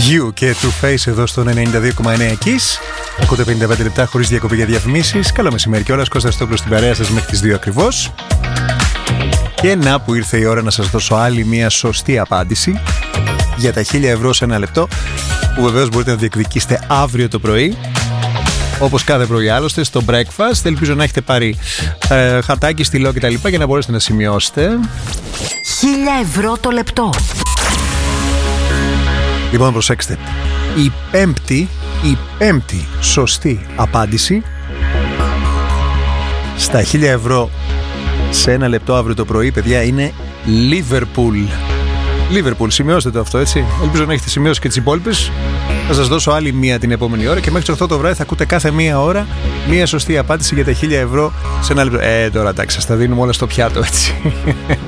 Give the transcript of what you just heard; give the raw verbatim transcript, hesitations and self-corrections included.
You και Two Face εδώ στον ενενήντα δύο κόμμα εννέα Kiss. Ακούτε πενήντα πέντε λεπτά χωρίς διακοπή για διαφημίσεις. Καλό μεσημέρι κιόλας, Κώστας Στόπουλος στην παρέα σας μέχρι τις δύο ακριβώς. Και να που ήρθε η ώρα να σας δώσω άλλη μια σωστή απάντηση για τα χίλια ευρώ σε ένα λεπτό, που βεβαίως μπορείτε να διεκδικήσετε αύριο το πρωί, όπως κάθε πρωί άλλωστε, στο breakfast. Ελπίζω να έχετε πάρει ε, χαρτάκι, στυλό κτλ. Για να μπορέσετε να σημειώσετε. Χίλια ευρώ το λεπτό. Λοιπόν, προσέξτε. Η πέμπτη, η πέμπτη σωστή απάντηση στα χίλια ευρώ σε ένα λεπτό αύριο το πρωί, παιδιά, είναι Liverpool. Liverpool, σημειώστε το αυτό, έτσι. Ελπίζω να έχετε σημειώσει και τις υπόλοιπες. Θα σας δώσω άλλη μία την επόμενη ώρα και μέχρι τις οκτώ το βράδυ θα ακούτε κάθε μία ώρα μία σωστή απάντηση για τα χίλια ευρώ σε ένα λεπτό. Ε, τώρα εντάξει, σας τα δίνουμε όλα στο πιάτο, έτσι.